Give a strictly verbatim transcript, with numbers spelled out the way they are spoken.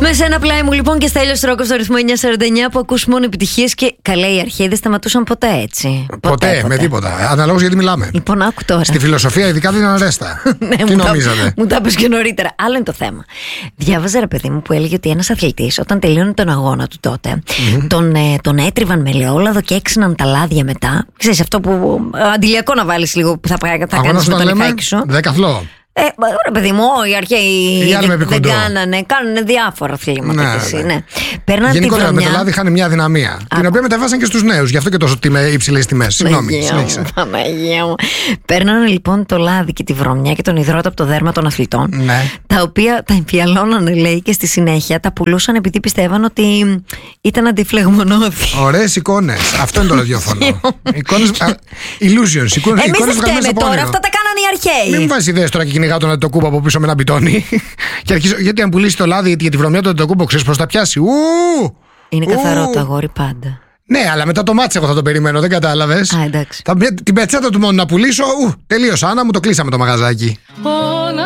Με σένα πλάι μου λοιπόν και Στέλιος Ρόκος στο ρυθμό εννιακόσια σαράντα εννιά που ακούς μόνο επιτυχίες και καλά οι αρχαίοι δεν σταματούσαν ποτέ έτσι. Ποτέ, ποτέ, ποτέ. με τίποτα. Αναλόγως γιατί μιλάμε. Λοιπόν, άκου τώρα. Στη φιλοσοφία ειδικά δεν ήταν ρέστα. Ναι, τι μου νομίζατε? Τα, μου τα είπες και νωρίτερα. Άλλο είναι το θέμα. Διάβαζα ρε παιδί μου που έλεγε ότι ένας αθλητής όταν τελείωνε τον αγώνα του τότε mm-hmm. τον, ε, τον έτριβαν με ελαιόλαδο και έξιναν τα λάδια μετά. Ξέρεις αυτό που αντιλιακό να βάλεις λίγο που θα, θα κάνεις με το λεφάκι σου. Δεκαθλό. Ε, ρε παιδί μου, οι αρχαίοι δεν, δεν κάνανε, κάνανε διάφορα αθλήματα. Ναι, εσύ, ναι. Παίρναν γενικότερα τη με το λάδι είχαν μια δυναμία. Α, την οποία μεταβάσαν και στους νέους. Γι' αυτό και τόσο υψηλές τιμές. Συγγνώμη, συνέχισε. Παναγία μου. Παίρνανε λοιπόν το λάδι και τη βρωμιά και τον υδρότα από το δέρμα των αθλητών. Ναι. Τα οποία τα εμφιαλώνανε, λέει, και στη συνέχεια τα πουλούσαν επειδή πιστεύαν ότι ήταν αντιφλεγμονώδη. Ωραίες εικόνες. Αυτό είναι το ραδιόφωνο. Εικόνες. Illusions. Εικόνες. Εμείς δεν φταίμε τώρα, αυτά τα κάνανε οι αρχαίοι. Μην μου βάζεις ιδέες τώρα και κυνηγάω τον αντιτοκούμπο από πίσω με ένα μπιτόνι. Και αρχίζω, γιατί αν πουλήσει το λάδι για τη βρωμιά του αντιτοκούμπο, ξέρεις πώς θα πιάσει. Ου! Είναι καθαρό το αγόρι πάντα. Ναι, αλλά μετά το μάτς εγώ θα το περιμένω, δεν κατάλαβες. Α, εντάξει. Την πετσέτα του μόνο να πουλήσω, ου, τελείωσα. Άννα μου το κλείσαμε το μαγαζάκι.